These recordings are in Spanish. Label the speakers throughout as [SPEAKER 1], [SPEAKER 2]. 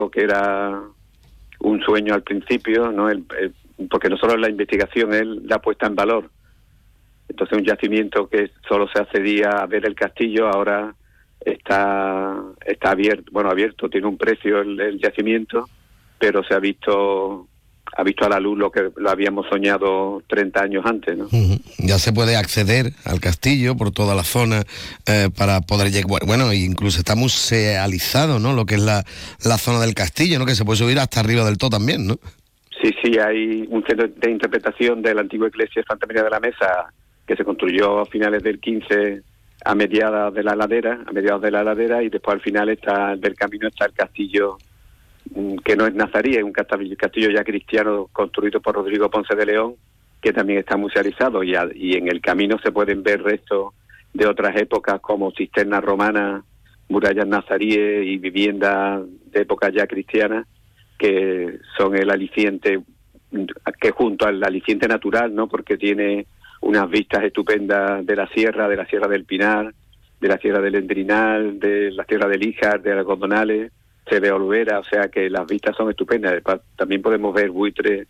[SPEAKER 1] que era un sueño al principio, ¿no? Porque no solo la investigación, es la puesta en valor. Entonces un yacimiento que solo se accedía a ver el castillo, ahora está abierto, tiene un precio el yacimiento, pero se ha visto a la luz lo que lo habíamos soñado 30 años antes, ¿no?
[SPEAKER 2] Ya se puede acceder al castillo por toda la zona para poder llegar, bueno, incluso está musealizado, ¿no? Lo que es la zona del castillo, ¿no? Que se puede subir hasta arriba del todo también, ¿no?
[SPEAKER 1] Sí, hay un centro de interpretación de la antigua iglesia de Santa María de la Mesa que se construyó a finales del 15 a mediados de la ladera, y después al final del camino está el castillo, que no es nazarí, es un castillo ya cristiano construido por Rodrigo Ponce de León, que también está musealizado, y en el camino se pueden ver restos de otras épocas como cisternas romanas, murallas nazaríes y viviendas de época ya cristiana, que son el aliciente, que junto al aliciente natural, ¿no? Porque tiene unas vistas estupendas de la sierra del Pinar, de la sierra del Endrinal, de la sierra del Íjar, de las Gondonales, se ve Olvera, o sea que las vistas son estupendas. También podemos ver buitres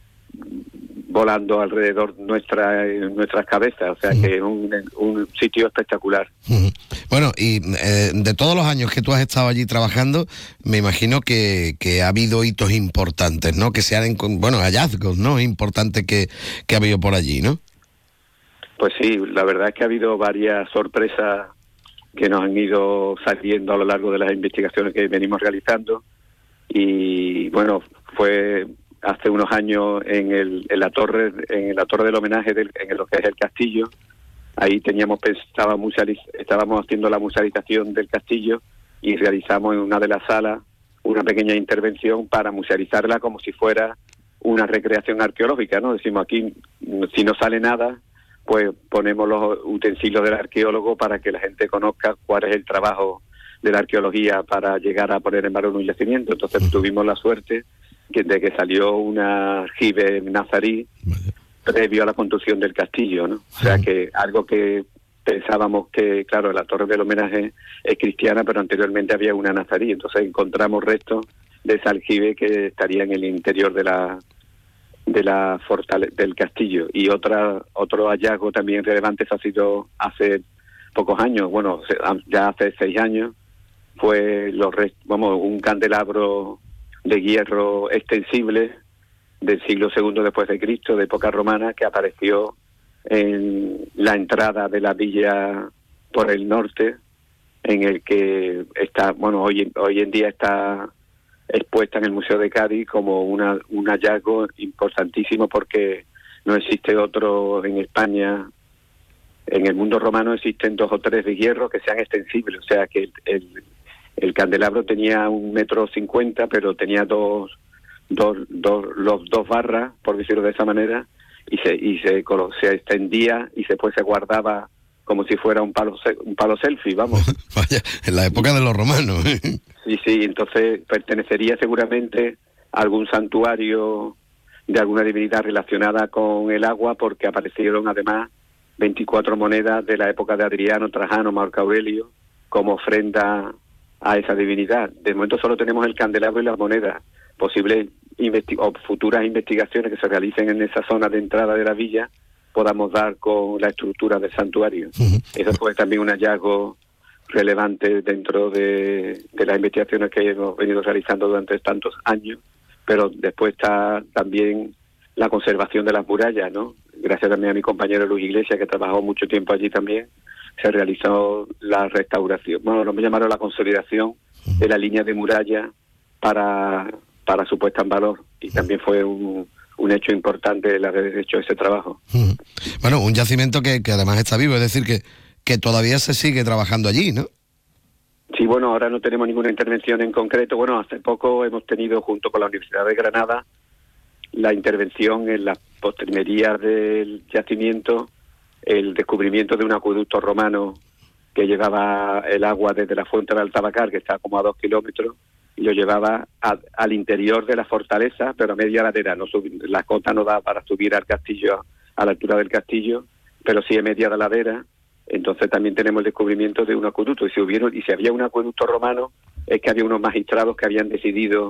[SPEAKER 1] volando alrededor nuestras cabezas, o sea que es un sitio espectacular.
[SPEAKER 2] Bueno, y de todos los años que tú has estado allí trabajando, me imagino que ha habido hitos importantes, ¿no? Que se han, hallazgos, ¿no? Importantes que ha habido por allí, ¿no?
[SPEAKER 1] Pues sí, la verdad es que ha habido varias sorpresas que nos han ido saliendo a lo largo de las investigaciones que venimos realizando, y bueno, fue hace unos años en la torre del homenaje en lo que es el castillo. Ahí estábamos haciendo la musealización del castillo y realizamos en una de las salas una pequeña intervención para musealizarla como si fuera una recreación arqueológica, ¿no? Decimos aquí, si no sale nada, pues ponemos los utensilios del arqueólogo para que la gente conozca cuál es el trabajo de la arqueología para llegar a poner en valor un yacimiento. Entonces tuvimos la suerte de que salió una aljibe nazarí previo a la construcción del castillo, ¿no? O sea que algo que pensábamos que, claro, la torre del homenaje es cristiana, pero anteriormente había una nazarí. Entonces encontramos restos de esa aljibe que estaría en el interior del castillo. Y otro hallazgo también relevante ha sido hace pocos años, ya hace 6 años, fue un candelabro de hierro extensible del siglo II después de Cristo, de época romana, que apareció en la entrada de la villa por el norte, en el que está, hoy en día está expuesta en el Museo de Cádiz como un hallazgo importantísimo, porque no existe otro en España. En el mundo romano existen 2 o 3 de hierro que sean extensibles, o sea que el candelabro tenía 1,50 m, pero tenía dos barras, por decirlo de esa manera, y se extendía y después se guardaba como si fuera un palo selfie, vamos.
[SPEAKER 2] Vaya, en la época de los romanos.
[SPEAKER 1] Sí, entonces pertenecería seguramente a algún santuario de alguna divinidad relacionada con el agua, porque aparecieron además 24 monedas de la época de Adriano, Trajano, Marco Aurelio, como ofrenda a esa divinidad. De momento solo tenemos el candelabro y las monedas. Posibles o futuras investigaciones que se realicen en esa zona de entrada de la villa podamos dar con la estructura del santuario. Eso fue también un hallazgo relevante dentro de las investigaciones que hemos venido realizando durante tantos años, pero después está también la conservación de las murallas, ¿no? Gracias también a mi compañero Luis Iglesias, que trabajó mucho tiempo allí también, se realizó la restauración, lo me llamaron la consolidación de la línea de muralla para su puesta en valor, y también fue un hecho importante el haber hecho ese trabajo.
[SPEAKER 2] Bueno, un yacimiento que además está vivo, es decir, que todavía se sigue trabajando allí, ¿no?
[SPEAKER 1] Sí, ahora no tenemos ninguna intervención en concreto. Hace poco hemos tenido, junto con la Universidad de Granada, la intervención en las postrimerías del yacimiento, el descubrimiento de un acueducto romano que llevaba el agua desde la fuente de Altabacar, que está como a 2 kilómetros, y lo llevaba al interior de la fortaleza, pero a media ladera. La cota no da para subir al castillo, a la altura del castillo, pero sí a media de ladera. Entonces también tenemos el descubrimiento de un acueducto, y si había un acueducto romano es que había unos magistrados que habían decidido